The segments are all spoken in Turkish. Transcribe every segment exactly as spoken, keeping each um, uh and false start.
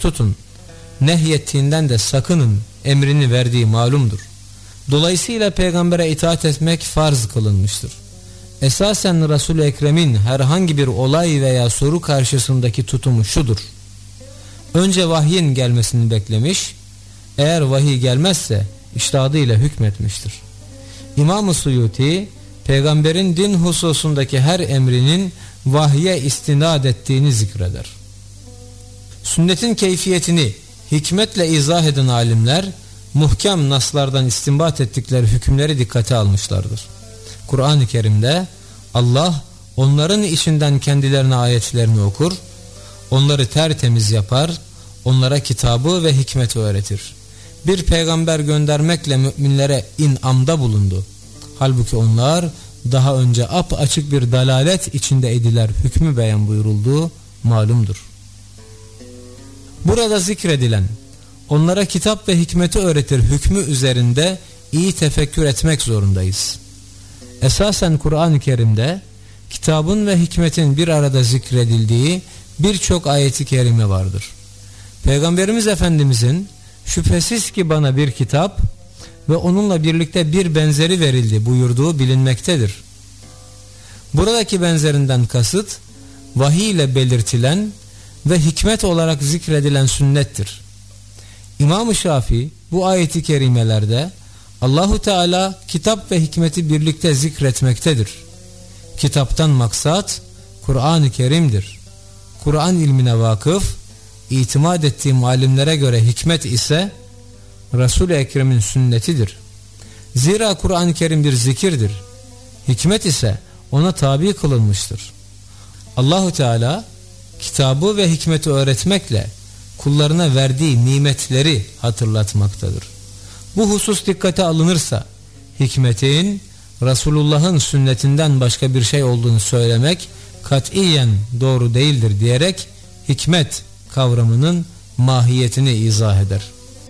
tutun, nehyettiğinden de sakının emrini verdiği malumdur. Dolayısıyla peygambere itaat etmek farz kılınmıştır. Esasen Resul-i Ekrem'in herhangi bir olay veya soru karşısındaki tutumu şudur: önce vahyin gelmesini beklemiş, eğer vahiy gelmezse içtihadıyla hükmetmiştir. İmam-ı Suyuti, peygamberin din hususundaki her emrinin vahye istinad ettiğini zikreder. Sünnetin keyfiyetini hikmetle izah eden alimler, muhkem naslardan istinbat ettikleri hükümleri dikkate almışlardır. Kur'an-ı Kerim'de Allah onların içinden kendilerine ayetlerini okur, onları tertemiz yapar, onlara kitabı ve hikmeti öğretir. Bir peygamber göndermekle müminlere inamda bulundu. Halbuki onlar daha önce apaçık bir dalalet içinde idiler hükmü beyan buyurulduğu malumdur. Burada zikredilen onlara kitap ve hikmeti öğretir hükmü üzerinde iyi tefekkür etmek zorundayız. Esasen Kur'an-ı Kerim'de kitabın ve hikmetin bir arada zikredildiği birçok ayeti kerime vardır. Peygamberimiz Efendimizin şüphesiz ki bana bir kitap ve onunla birlikte bir benzeri verildi buyurduğu bilinmektedir. Buradaki benzerinden kasıt vahiy ile belirtilen ve hikmet olarak zikredilen sünnettir. İmam-ı Şafii bu ayeti kerimelerde Allahu Teala kitap ve hikmeti birlikte zikretmektedir. Kitaptan maksat Kur'an-ı Kerim'dir. Kur'an ilmine vakıf, itimat ettiğim alimlere göre hikmet ise Resul-i Ekrem'in sünnetidir. Zira Kur'an-ı Kerim bir zikirdir. Hikmet ise ona tabi kılınmıştır. Allahu Teala kitabı ve hikmeti öğretmekle kullarına verdiği nimetleri hatırlatmaktadır. Bu husus dikkate alınırsa hikmetin Resulullah'ın sünnetinden başka bir şey olduğunu söylemek katiyen doğru değildir diyerek hikmet kavramının mahiyetini izah eder.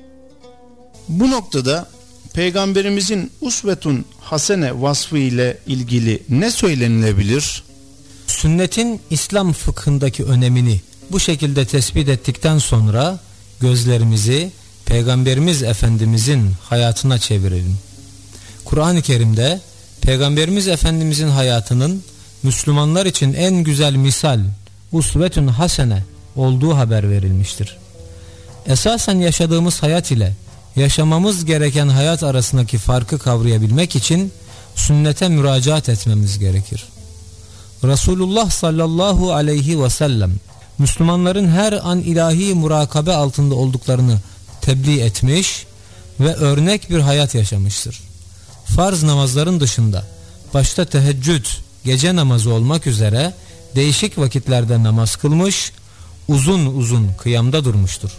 Bu noktada Peygamberimizin usvetun hasene vasfı ile ilgili ne söylenilebilir? Sünnetin İslam fıkhındaki önemini bu şekilde tespit ettikten sonra gözlerimizi Peygamberimiz Efendimizin hayatına çevirelim. Kur'an-ı Kerim'de Peygamberimiz Efendimizin hayatının Müslümanlar için en güzel misal usvetun hasene olduğu haber verilmiştir. Esasen yaşadığımız hayat ile yaşamamız gereken hayat arasındaki farkı kavrayabilmek için sünnete müracaat etmemiz gerekir. Resulullah sallallahu aleyhi ve sellem Müslümanların her an ilahi murakabe altında olduklarını tebliğ etmiş ve örnek bir hayat yaşamıştır. Farz namazların dışında başta teheccüd, gece namazı olmak üzere değişik vakitlerde namaz kılmış, uzun uzun kıyamda durmuştur.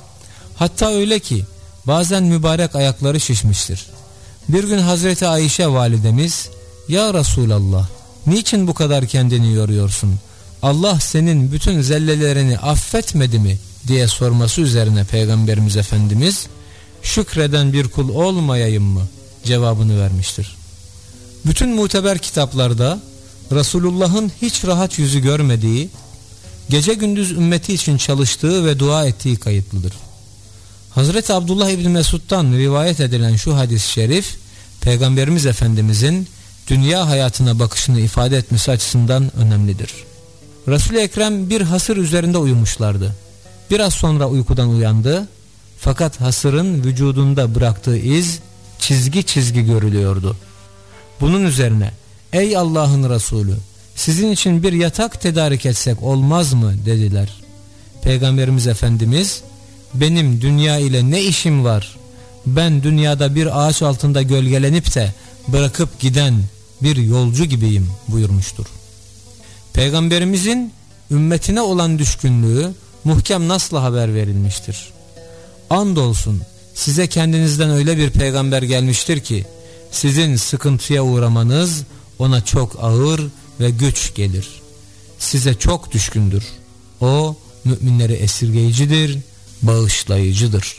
Hatta öyle ki bazen mübarek ayakları şişmiştir. Bir gün Hazreti Ayşe validemiz, "Ya Resulallah, niçin bu kadar kendini yoruyorsun? Allah senin bütün zellelerini affetmedi mi?" diye sorması üzerine Peygamberimiz Efendimiz, "Şükreden bir kul olmayayım mı?" cevabını vermiştir. Bütün muteber kitaplarda Resulullah'ın hiç rahat yüzü görmediği, gece gündüz ümmeti için çalıştığı ve dua ettiği kayıtlıdır. Hazreti Abdullah İbni Mesud'dan rivayet edilen şu hadis-i şerif, Peygamberimiz Efendimizin dünya hayatına bakışını ifade etmesi açısından önemlidir. Resul-i Ekrem bir hasır üzerinde uyumuşlardı. Biraz sonra uykudan uyandı, fakat hasırın vücudunda bıraktığı iz çizgi çizgi görülüyordu. Bunun üzerine, "Ey Allah'ın Resulü, sizin için bir yatak tedarik etsek olmaz mı?" dediler. Peygamberimiz Efendimiz, "Benim dünya ile ne işim var? Ben dünyada bir ağaç altında gölgelenip de bırakıp giden bir yolcu gibiyim" buyurmuştur. Peygamberimizin ümmetine olan düşkünlüğü muhkem nasla haber verilmiştir. "Andolsun size kendinizden öyle bir peygamber gelmiştir ki sizin sıkıntıya uğramanız ona çok ağır ve güç gelir. Size çok düşkündür. O müminleri esirgeyicidir, bağışlayıcıdır."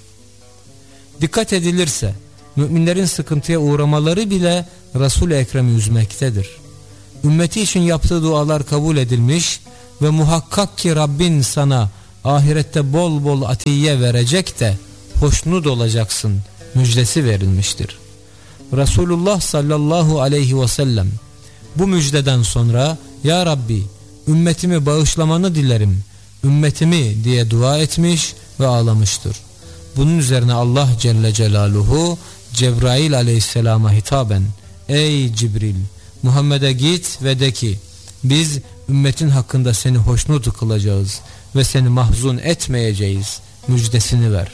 Dikkat edilirse müminlerin sıkıntıya uğramaları bile Resul-i Ekrem'i üzmektedir. Ümmeti için yaptığı dualar kabul edilmiş ve muhakkak ki Rabbin sana ahirette bol bol atiye verecek de hoşnut olacaksın müjdesi verilmiştir. Resulullah sallallahu aleyhi ve sellem bu müjdeden sonra ya Rabbi ümmetimi bağışlamanı dilerim, ümmetimi diye dua etmiş ve ağlamıştır. Bunun üzerine Allah Celle Celaluhu Cebrail aleyhisselama hitaben ey Cibril Muhammed'e git ve de ki biz ümmetin hakkında seni hoşnut kılacağız ve seni mahzun etmeyeceğiz müjdesini ver.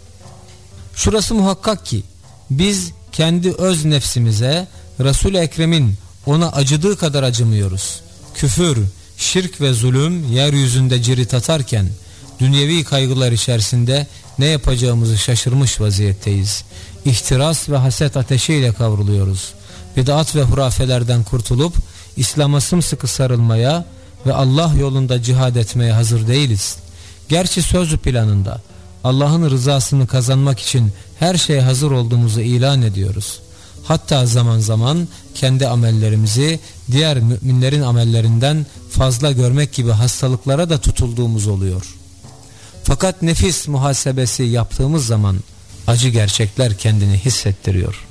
Şurası muhakkak ki biz kendi öz nefsimize Resul-i Ekrem'in ona acıdığı kadar acımıyoruz. Küfür, şirk ve zulüm yeryüzünde cirit atarken dünyevi kaygılar içerisinde ne yapacağımızı şaşırmış vaziyetteyiz. İhtiras ve haset ateşiyle kavruluyoruz. Bid'at ve hurafelerden kurtulup İslam'a sımsıkı sarılmaya ve Allah yolunda cihad etmeye hazır değiliz. Gerçi söz planında Allah'ın rızasını kazanmak için her şeye hazır olduğumuzu ilan ediyoruz. Hatta zaman zaman kendi amellerimizi diğer müminlerin amellerinden fazla görmek gibi hastalıklara da tutulduğumuz oluyor. Fakat nefis muhasebesi yaptığımız zaman acı gerçekler kendini hissettiriyor.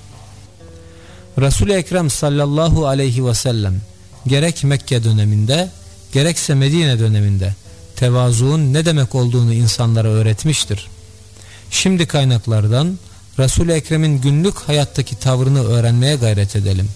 Resul-i Ekrem sallallahu aleyhi ve sellem gerek Mekke döneminde gerekse Medine döneminde tevazuun ne demek olduğunu insanlara öğretmiştir. Şimdi kaynaklardan Resul-i Ekrem'in günlük hayattaki tavrını öğrenmeye gayret edelim.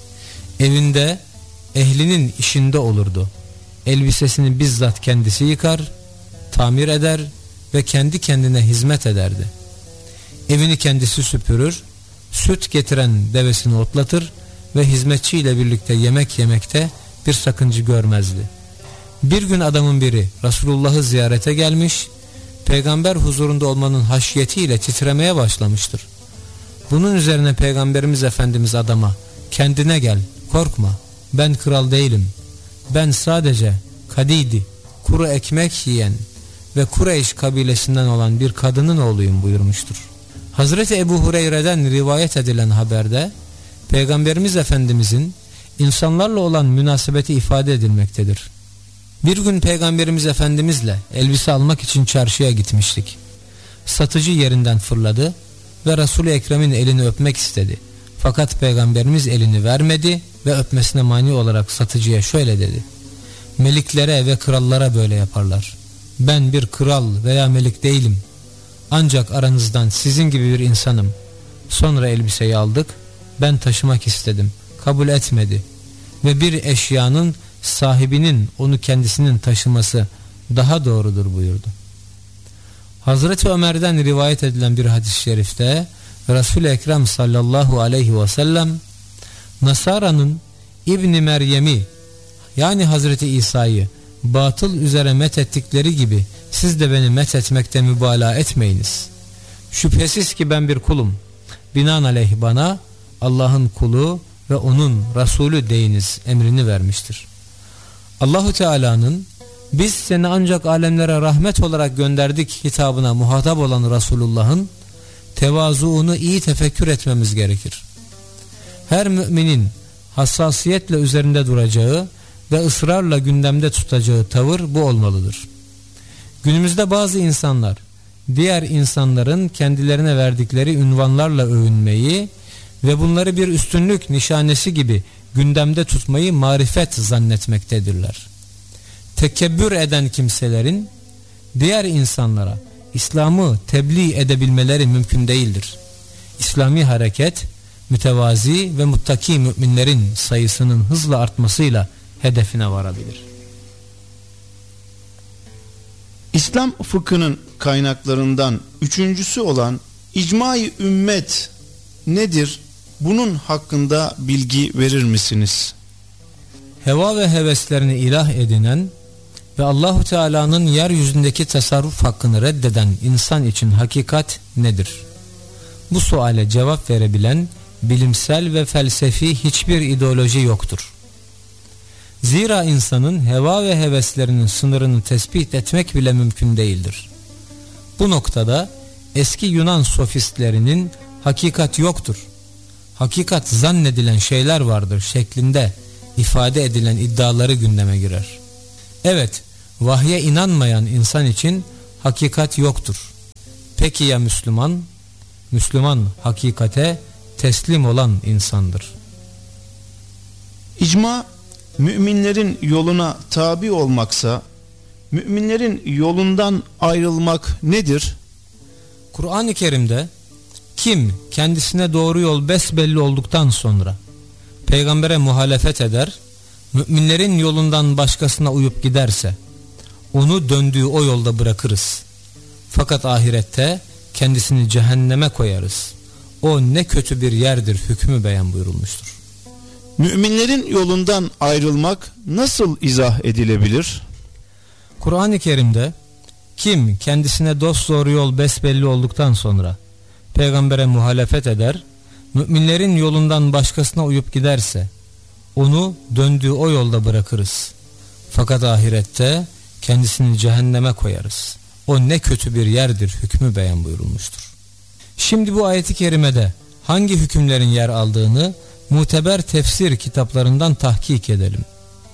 Evinde ehlinin işinde olurdu. Elbisesini bizzat kendisi yıkar, tamir eder ve kendi kendine hizmet ederdi. Evini kendisi süpürür, süt getiren devesini otlatır ve hizmetçiyle birlikte yemek yemekte bir sakınca görmezdi. Bir gün adamın biri Resulullah'ı ziyarete gelmiş, peygamber huzurunda olmanın haşyetiyle titremeye başlamıştır. Bunun üzerine Peygamberimiz Efendimiz adama kendine gel, korkma, ben kral değilim, ben sadece kadidi, kuru ekmek yiyen ve Kureyş kabilesinden olan bir kadının oğluyum buyurmuştur. Hazreti Ebu Hureyre'den rivayet edilen haberde Peygamberimiz Efendimizin insanlarla olan münasebeti ifade edilmektedir. Bir gün Peygamberimiz Efendimizle elbise almak için çarşıya gitmiştik. Satıcı yerinden fırladı ve Resul-i Ekrem'in elini öpmek istedi. Fakat Peygamberimiz elini vermedi ve öpmesine mani olarak satıcıya şöyle dedi: meliklere ve krallara böyle yaparlar. Ben bir kral veya melik değilim. Ancak aranızdan sizin gibi bir insanım. Sonra elbiseyi aldık. Ben taşımak istedim. Kabul etmedi. Ve bir eşyanın sahibinin onu kendisinin taşıması daha doğrudur buyurdu. Hazreti Ömer'den rivayet edilen bir hadis-i şerifte Resul-i Ekrem sallallahu aleyhi ve sellem Nasara'nın İbni Meryem'i yani Hazreti İsa'yı batıl üzere methettikleri gibi siz de beni methetmekte mübalağa etmeyiniz. Şüphesiz ki ben bir kulum. Binaenaleyh bana Allah'ın kulu ve onun Resulü deyiniz emrini vermiştir. Allahu Teala'nın biz seni ancak alemlere rahmet olarak gönderdik hitabına muhatap olan Resulullah'ın tevazuunu iyi tefekkür etmemiz gerekir. Her müminin hassasiyetle üzerinde duracağı ve ısrarla gündemde tutacağı tavır bu olmalıdır. Günümüzde bazı insanlar diğer insanların kendilerine verdikleri ünvanlarla övünmeyi ve bunları bir üstünlük nişanesi gibi gündemde tutmayı marifet zannetmektedirler. Tekebbür eden kimselerin diğer insanlara İslam'ı tebliğ edebilmeleri mümkün değildir. İslami hareket mütevazi ve muttaki müminlerin sayısının hızla artmasıyla hedefine varabilir. İslam fıkhının kaynaklarından üçüncüsü olan icma-i ümmet nedir? Bunun hakkında bilgi verir misiniz? Heva ve heveslerini ilah edinen ve Allahu Teala'nın yeryüzündeki tasarruf hakkını reddeden insan için hakikat nedir? Bu suale cevap verebilen bilimsel ve felsefi hiçbir ideoloji yoktur. Zira insanın heva ve heveslerinin sınırını tespit etmek bile mümkün değildir. Bu noktada eski Yunan sofistlerinin hakikat yoktur, hakikat zannedilen şeyler vardır şeklinde ifade edilen iddiaları gündeme girer. Evet, vahye inanmayan insan için hakikat yoktur. Peki ya Müslüman? Müslüman hakikate teslim olan insandır. İcma müminlerin yoluna tabi olmaksa, müminlerin yolundan ayrılmak nedir? Kur'an-ı Kerim'de kim kendisine doğru yol besbelli olduktan sonra peygambere muhalefet eder, müminlerin yolundan başkasına uyup giderse onu döndüğü o yolda bırakırız. Fakat ahirette kendisini cehenneme koyarız. O ne kötü bir yerdir hükmü beyan buyurulmuştur. Müminlerin yolundan ayrılmak nasıl izah edilebilir? Kur'an-ı Kerim'de kim kendisine dosdoğru yol besbelli olduktan sonra peygambere muhalefet eder, müminlerin yolundan başkasına uyup giderse onu döndüğü o yolda bırakırız. Fakat ahirette kendisini cehenneme koyarız. O ne kötü bir yerdir hükmü beyan buyurulmuştur. Şimdi bu ayeti kerimede hangi hükümlerin yer aldığını muteber tefsir kitaplarından tahkik edelim.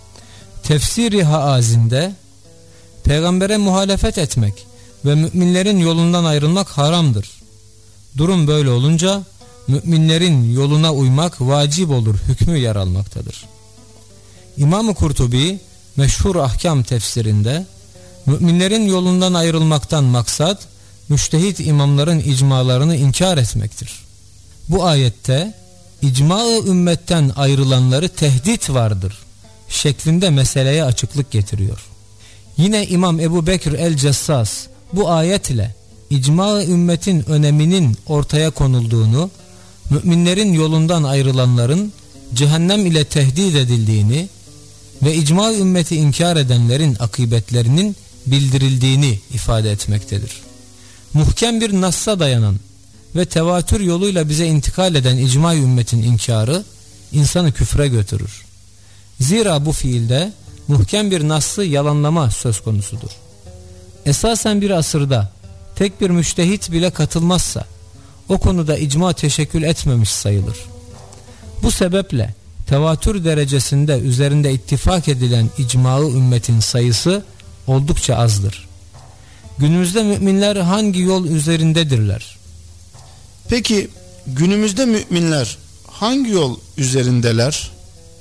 Tefsiri Haazinde peygambere muhalefet etmek ve müminlerin yolundan ayrılmak haramdır. Durum böyle olunca müminlerin yoluna uymak vacip olur hükmü yer almaktadır. İmam-ı Kurtubi meşhur ahkam tefsirinde müminlerin yolundan ayrılmaktan maksat müştehit imamların icmalarını inkar etmektir. Bu ayette icma-ı ümmetten ayrılanları tehdit vardır şeklinde meseleye açıklık getiriyor. Yine İmam Ebu Bekir el-Cessas bu ayetle icma-ı ümmetin öneminin ortaya konulduğunu, müminlerin yolundan ayrılanların cehennem ile tehdit edildiğini ve icma-ı ümmeti inkar edenlerin akıbetlerinin bildirildiğini ifade etmektedir. Muhkem bir nassa dayanan ve tevatür yoluyla bize intikal eden icma-ı ümmetin inkarı insanı küfre götürür. Zira bu fiilde muhkem bir nassı yalanlama söz konusudur. Esasen bir asırda tek bir müştehit bile katılmazsa o konuda icma teşekkül etmemiş sayılır. Bu sebeple tevatür derecesinde üzerinde ittifak edilen icma-ı ümmetin sayısı oldukça azdır. Günümüzde müminler hangi yol üzerindedirler? Peki günümüzde müminler hangi yol üzerindeler?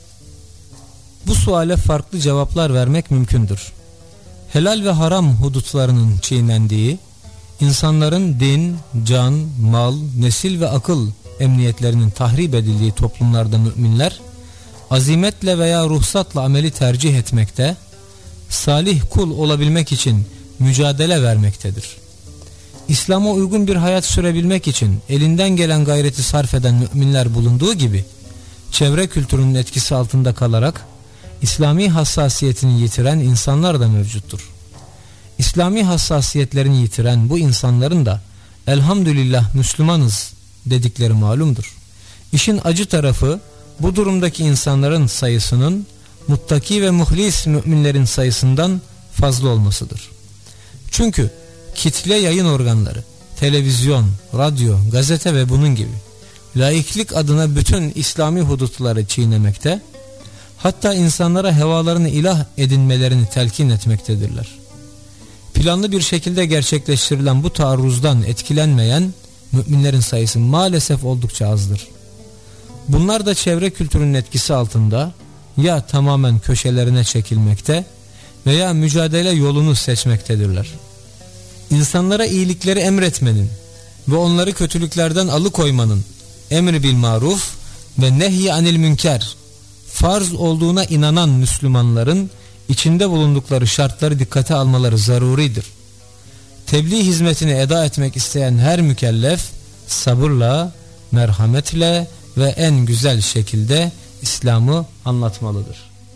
Bu suale farklı cevaplar vermek mümkündür. Helal ve haram hudutlarının çiğnendiği, insanların din, can, mal, nesil ve akıl emniyetlerinin tahrip edildiği toplumlarda müminler, azimetle veya ruhsatla ameli tercih etmekte, salih kul olabilmek için mücadele vermektedir. İslam'a uygun bir hayat sürebilmek için elinden gelen gayreti sarf eden müminler bulunduğu gibi, çevre kültürünün etkisi altında kalarak İslami hassasiyetini yitiren insanlar da mevcuttur. İslami hassasiyetlerini yitiren bu insanların da elhamdülillah Müslümanız dedikleri malumdur. İşin acı tarafı bu durumdaki insanların sayısının muttaki ve muhlis müminlerin sayısından fazla olmasıdır. Çünkü kitle yayın organları, televizyon, radyo, gazete ve bunun gibi laiklik adına bütün İslami hudutları çiğnemekte, hatta insanlara hevalarını ilah edinmelerini telkin etmektedirler. Planlı bir şekilde gerçekleştirilen bu taarruzdan etkilenmeyen müminlerin sayısı maalesef oldukça azdır. Bunlar da çevre kültürünün etkisi altında ya tamamen köşelerine çekilmekte veya mücadele yolunu seçmektedirler. İnsanlara iyilikleri emretmenin ve onları kötülüklerden alıkoymanın emri bil maruf ve nehy anil münker farz olduğuna inanan Müslümanların içinde bulundukları şartları dikkate almaları zaruridir. Tebliğ hizmetini eda etmek isteyen her mükellef sabırla, merhametle ve en güzel şekilde İslam'ı anlatmalıdır.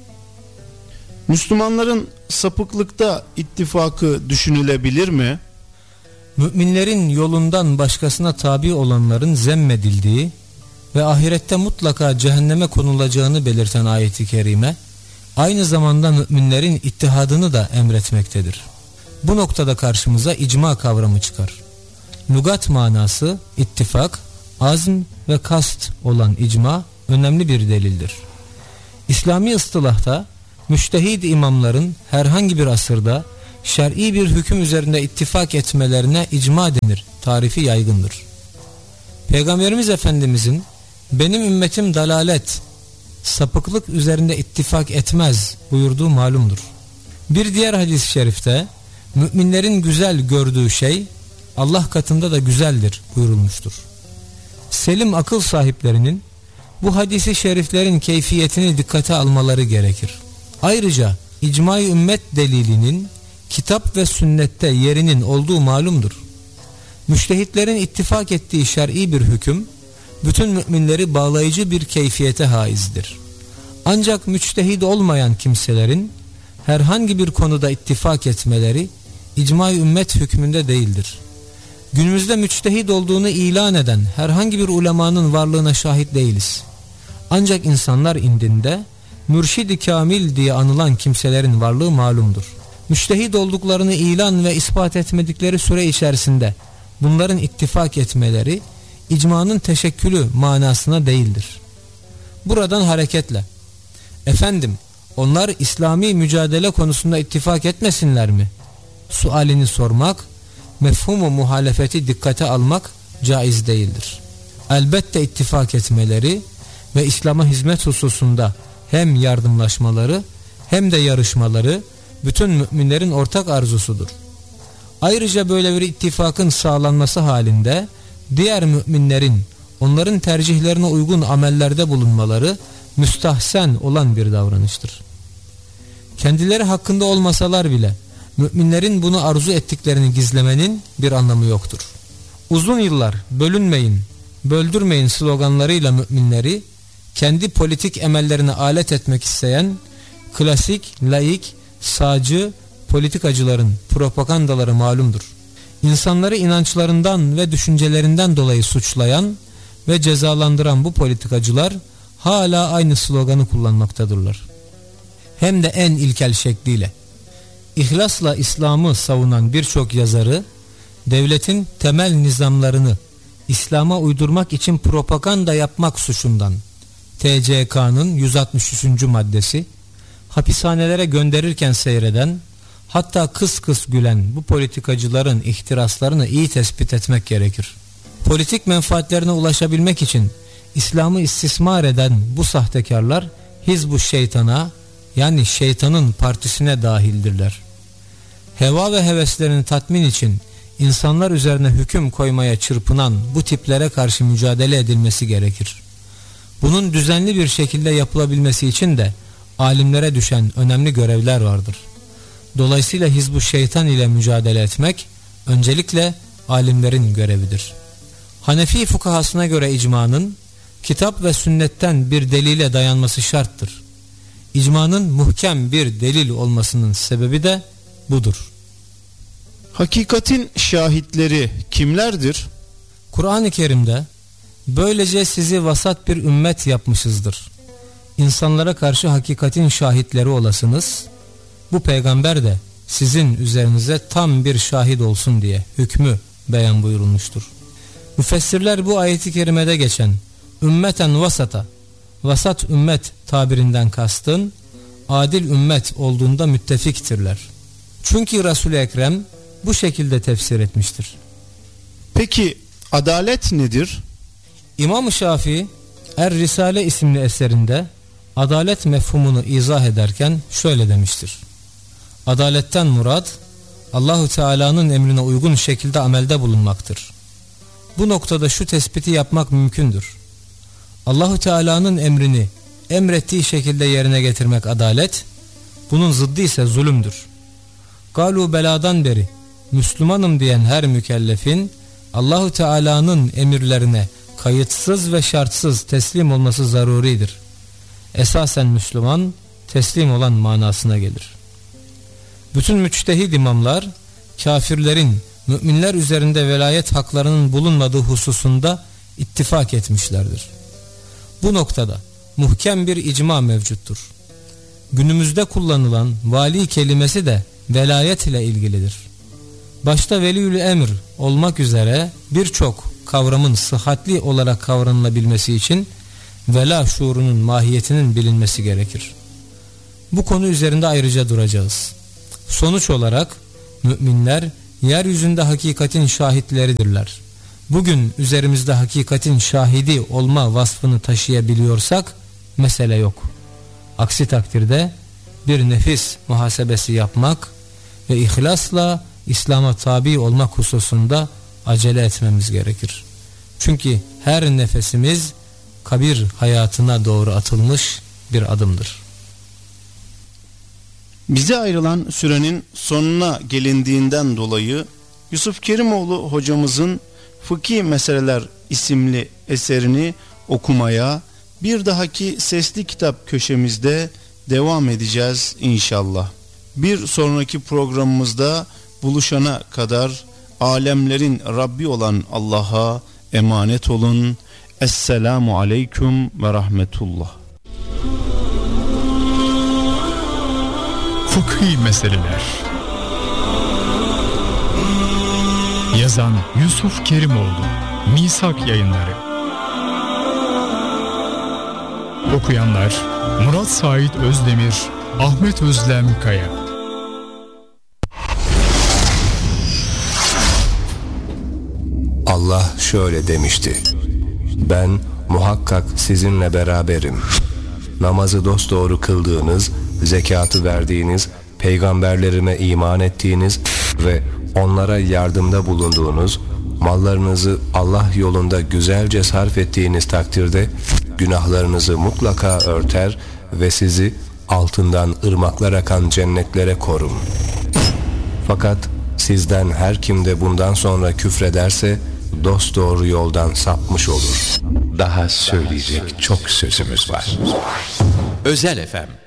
Müslümanların sapıklıkta ittifakı düşünülebilir mi? Müminlerin yolundan başkasına tabi olanların zemmedildiği ve ahirette mutlaka cehenneme konulacağını belirten ayet-i kerime, aynı zamanda müminlerin ittihadını da emretmektedir. Bu noktada karşımıza icma kavramı çıkar. Lügat manası ittifak, azm ve kast olan icma önemli bir delildir. İslami ıstılahta müştehid imamların herhangi bir asırda şer'i bir hüküm üzerinde ittifak etmelerine icma denir. Tarifi yaygındır. Peygamberimiz Efendimizin benim ümmetim dalalet, sapıklık üzerinde ittifak etmez buyurduğu malumdur. Bir diğer hadis-i şerifte müminlerin güzel gördüğü şey Allah katında da güzeldir buyurulmuştur. Selim akıl sahiplerinin bu hadisi şeriflerin keyfiyetini dikkate almaları gerekir. Ayrıca icma-i ümmet delilinin kitap ve sünnette yerinin olduğu malumdur. Müştehitlerin ittifak ettiği şer'i bir hüküm bütün müminleri bağlayıcı bir keyfiyete haizdir. Ancak müçtehid olmayan kimselerin herhangi bir konuda ittifak etmeleri icma-i ümmet hükmünde değildir. Günümüzde müçtehid olduğunu ilan eden herhangi bir ulemanın varlığına şahit değiliz. Ancak insanlar indinde mürşid-i kamil diye anılan kimselerin varlığı malumdur. Müçtehid olduklarını ilan ve ispat etmedikleri süre içerisinde bunların ittifak etmeleri icmanın teşekkülü manasına değildir. Buradan hareketle, efendim onlar İslami mücadele konusunda ittifak etmesinler mi? Sualini sormak, mefhumu muhalefeti dikkate almak caiz değildir. Elbette ittifak etmeleri ve İslam'a hizmet hususunda hem yardımlaşmaları hem de yarışmaları bütün müminlerin ortak arzusudur. Ayrıca böyle bir ittifakın sağlanması halinde diğer müminlerin onların tercihlerine uygun amellerde bulunmaları müstahsen olan bir davranıştır. Kendileri hakkında olmasalar bile müminlerin bunu arzu ettiklerini gizlemenin bir anlamı yoktur. Uzun yıllar bölünmeyin, böldürmeyin sloganlarıyla müminleri kendi politik emellerine alet etmek isteyen klasik, laik, sağcı politikacıların propagandaları malumdur. İnsanları inançlarından ve düşüncelerinden dolayı suçlayan ve cezalandıran bu politikacılar hala aynı sloganı kullanmaktadırlar. Hem de en ilkel şekliyle. İhlasla İslam'ı savunan birçok yazarı devletin temel nizamlarını İslam'a uydurmak için propaganda yapmak suçundan T C K'nın yüz altmış üçüncü maddesi, hapishanelere gönderirken seyreden, hatta kıs kıs gülen bu politikacıların ihtiraslarını iyi tespit etmek gerekir. Politik menfaatlerine ulaşabilmek için İslam'ı istismar eden bu sahtekarlar Hizb-ı Şeytan'a, yani şeytanın partisine dahildirler. Heva ve heveslerini tatmin için insanlar üzerine hüküm koymaya çırpınan bu tiplere karşı mücadele edilmesi gerekir. Bunun düzenli bir şekilde yapılabilmesi için de alimlere düşen önemli görevler vardır. Dolayısıyla Hizb-ı Şeytan ile mücadele etmek öncelikle alimlerin görevidir. Hanefi fukahasına göre icmanın kitap ve sünnetten bir delile dayanması şarttır. İcmanın muhkem bir delil olmasının sebebi de budur. Hakikatin şahitleri kimlerdir? Kur'an-ı Kerim'de böylece sizi vasat bir ümmet yapmışızdır. İnsanlara karşı hakikatin şahitleri olasınız. Bu peygamber de sizin üzerinize tam bir şahit olsun diye hükmü beyan buyurulmuştur. Müfessirler bu ayeti kerimede geçen ümmeten vasata, vasat ümmet tabirinden kastın adil ümmet olduğunda müttefiktirler. Çünkü Resul-i Ekrem bu şekilde tefsir etmiştir. Peki adalet nedir? İmam-ı Şafii Er-Risale isimli eserinde adalet mefhumunu izah ederken şöyle demiştir. Adaletten murad Allahu Teala'nın emrine uygun şekilde amelde bulunmaktır. Bu noktada şu tespiti yapmak mümkündür. Allahu Teala'nın emrini emrettiği şekilde yerine getirmek adalet, bunun zıddı ise zulümdür. Galu beladan beri Müslümanım diyen her mükellefin Allahu Teala'nın emirlerine kayıtsız ve şartsız teslim olması zaruridir. Esasen Müslüman teslim olan manasına gelir. Bütün müçtehid imamlar kafirlerin müminler üzerinde velayet haklarının bulunmadığı hususunda ittifak etmişlerdir. Bu noktada muhkem bir icma mevcuttur. Günümüzde kullanılan vali kelimesi de velayet ile ilgilidir. Başta veliül emr olmak üzere birçok kavramın sıhhatli olarak kavranılabilmesi için vela şuurunun mahiyetinin bilinmesi gerekir. Bu konu üzerinde ayrıca duracağız. Sonuç olarak Müminler yeryüzünde hakikatin şahitleridirler. Bugün üzerimizde hakikatin şahidi olma vasfını taşıyabiliyorsak mesele yok. Aksi takdirde bir nefis muhasebesi yapmak ve ihlasla İslam'a tabi olmak hususunda acele etmemiz gerekir. Çünkü her nefesimiz kabir hayatına doğru atılmış bir adımdır. Bize ayrılan sürenin sonuna gelindiğinden dolayı Yusuf Kerimoğlu hocamızın Fıkhi Meseleler isimli eserini okumaya bir dahaki sesli kitap köşemizde devam edeceğiz inşallah. Bir sonraki programımızda buluşana kadar alemlerin Rabbi olan Allah'a emanet olun. Esselamu aleyküm ve rahmetullah. Fıkhi Meseleler. Yazan Yusuf Kerimoğlu, Misak Yayınları. Okuyanlar Murat Sait Özdemir, Ahmet Özlem Kaya. Allah şöyle demişti: ben muhakkak sizinle beraberim. Namazı dosdoğru kıldığınız, zekatı verdiğiniz, peygamberlerime iman ettiğiniz ve onlara yardımda bulunduğunuz, mallarınızı Allah yolunda güzelce sarf ettiğiniz takdirde günahlarınızı mutlaka örter ve sizi altından ırmaklar akan cennetlere korum. Fakat sizden her kim de bundan sonra küfrederse dosdoğru yoldan sapmış olur. Daha söyleyecek çok sözümüz var. Özel F M